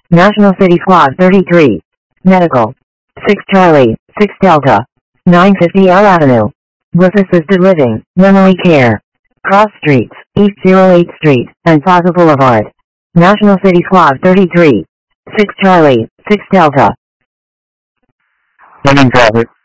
National City Squad 33. Medical. 6 Charlie, 6 Delta. 950 L Avenue. With Assisted Living, Memory Care. Cross Streets, East 08th Street, and Plaza Boulevard. National City Squad 33. 6 Charlie, 6 Delta. Morning traffic.